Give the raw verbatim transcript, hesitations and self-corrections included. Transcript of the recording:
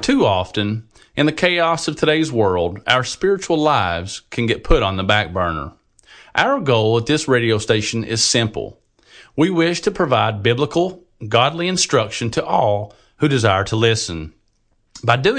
Too often, in the chaos of today's world, our spiritual lives can get put on the back burner. Our goal at this radio station is simple. We wish to provide biblical, godly instruction to all who desire to listen. By doing